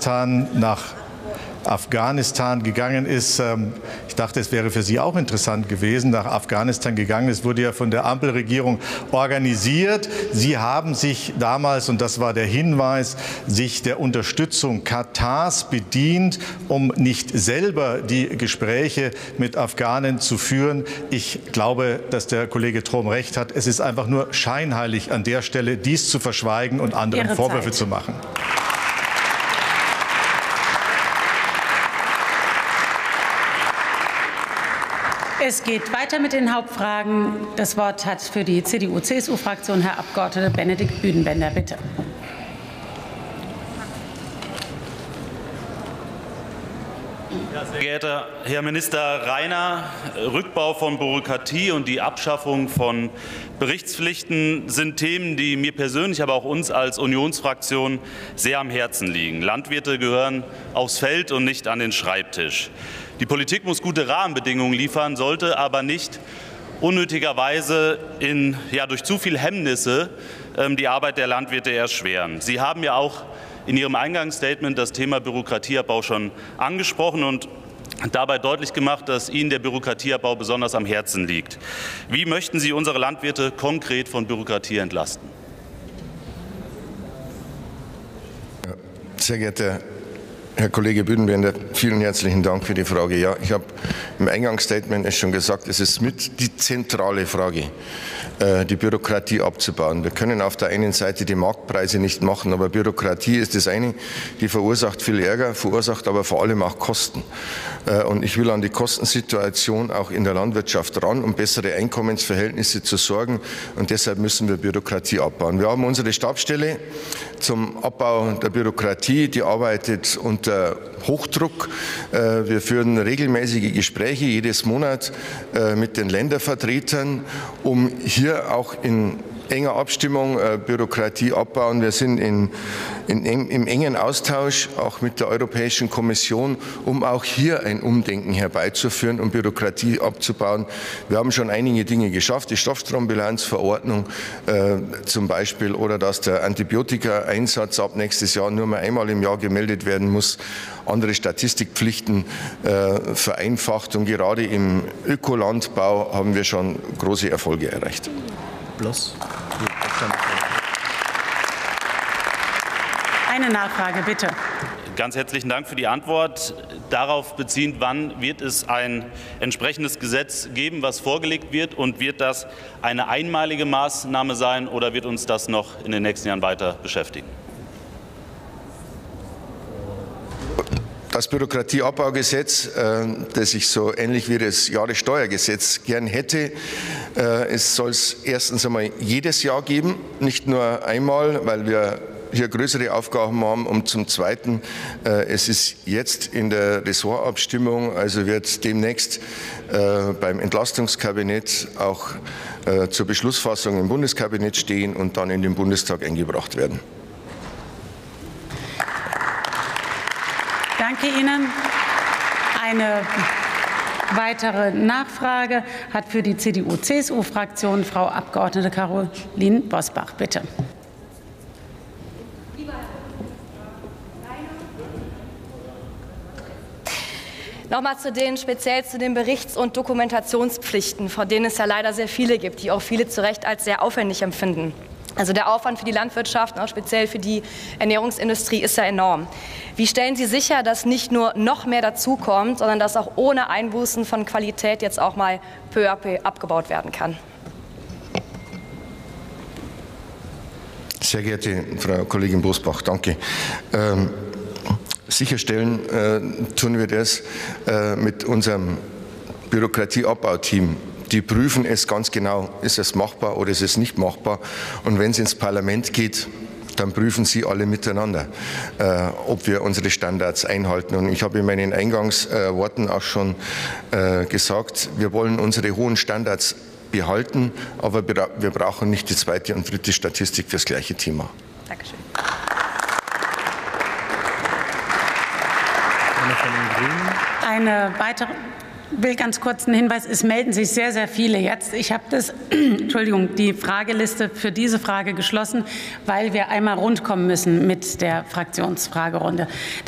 Pakistan nach Afghanistan gegangen ist. Ich dachte, es wäre für Sie auch interessant gewesen, nach Afghanistan gegangen. Es wurde ja von der Ampelregierung organisiert. Sie haben sich damals, und das war der Hinweis, sich der Unterstützung Katars bedient, um nicht selber die Gespräche mit Afghanen zu führen. Ich glaube, dass der Kollege Trom recht hat. Es ist einfach nur scheinheilig an der Stelle, dies zu verschweigen und anderen Vorwürfe zu machen. Es geht weiter mit den Hauptfragen. Das Wort hat für die CDU-CSU-Fraktion Herr Abgeordneter Benedikt Büdenbender, bitte. Ja, sehr geehrter Herr Minister Reiner, Rückbau von Bürokratie und die Abschaffung von Berichtspflichten sind Themen, die mir persönlich, aber auch uns als Unionsfraktion sehr am Herzen liegen. Landwirte gehören aufs Feld und nicht an den Schreibtisch. Die Politik muss gute Rahmenbedingungen liefern, sollte aber nicht unnötigerweise durch zu viele Hemmnisse die Arbeit der Landwirte erschweren. Sie haben ja auch in Ihrem Eingangsstatement das Thema Bürokratieabbau schon angesprochen und dabei deutlich gemacht, dass Ihnen der Bürokratieabbau besonders am Herzen liegt. Wie möchten Sie unsere Landwirte konkret von Bürokratie entlasten? Sehr geehrter Herr Kollege Büdenbender, vielen herzlichen Dank für die Frage. Ja, ich habe im Eingangsstatement schon gesagt, es ist mit die zentrale Frage, die Bürokratie abzubauen. Wir können auf der einen Seite die Marktpreise nicht machen, aber Bürokratie ist das eine, die verursacht viel Ärger, verursacht aber vor allem auch Kosten. Und ich will an die Kostensituation auch in der Landwirtschaft ran, um bessere Einkommensverhältnisse zu sorgen. Und deshalb müssen wir Bürokratie abbauen. Wir haben unsere Stabsstelle zum Abbau der Bürokratie, die arbeitet unter Hochdruck. Wir führen regelmäßige Gespräche jedes Monat mit den Ländervertretern, um hier auch in enger Abstimmung Bürokratie abbauen. Wir sind im engen Austausch auch mit der Europäischen Kommission, um auch hier ein Umdenken herbeizuführen, um Bürokratie abzubauen. Wir haben schon einige Dinge geschafft, die Stoffstrombilanzverordnung zum Beispiel, oder dass der Antibiotikaeinsatz ab nächstes Jahr nur mehr einmal im Jahr gemeldet werden muss, andere Statistikpflichten vereinfacht, und gerade im Ökolandbau haben wir schon große Erfolge erreicht. Eine Nachfrage, bitte. Ganz herzlichen Dank für die Antwort. Darauf beziehend, wann wird es ein entsprechendes Gesetz geben, was vorgelegt wird? Und wird das eine einmalige Maßnahme sein, oder wird uns das noch in den nächsten Jahren weiter beschäftigen? Das Bürokratieabbaugesetz, das ich so ähnlich wie das Jahressteuergesetz gern hätte, es soll es erstens einmal jedes Jahr geben, nicht nur einmal, weil wir hier größere Aufgaben haben, und zum Zweiten, es ist jetzt in der Ressortabstimmung, also wird demnächst beim Entlastungskabinett auch zur Beschlussfassung im Bundeskabinett stehen und dann in den Bundestag eingebracht werden. Danke Ihnen. Eine weitere Nachfrage hat für die CDU-CSU-Fraktion Frau Abgeordnete Caroline Bosbach, bitte. Nochmal speziell zu den Berichts- und Dokumentationspflichten, von denen es ja leider sehr viele gibt, die auch viele zu Recht als sehr aufwendig empfinden. Also der Aufwand für die Landwirtschaft, auch speziell für die Ernährungsindustrie, ist ja enorm. Wie stellen Sie sicher, dass nicht nur noch mehr dazukommt, sondern dass auch ohne Einbußen von Qualität jetzt auch mal peu à peu abgebaut werden kann? Sehr geehrte Frau Kollegin Bosbach, danke. Sicherstellen tun wir das mit unserem Bürokratieabbauteam. Die prüfen es ganz genau, ist es machbar oder ist es nicht machbar. Und wenn es ins Parlament geht, dann prüfen Sie alle miteinander, ob wir unsere Standards einhalten. Und ich habe in meinen Eingangsworten auch schon gesagt, wir wollen unsere hohen Standards behalten, aber wir brauchen nicht die zweite und dritte Statistik für das gleiche Thema. Dankeschön. Eine weitere. Ich will ganz kurz einen Hinweis, es melden sich sehr, sehr viele jetzt. Ich habe die Frageliste für diese Frage geschlossen, weil wir einmal rundkommen müssen mit der Fraktionsfragerunde.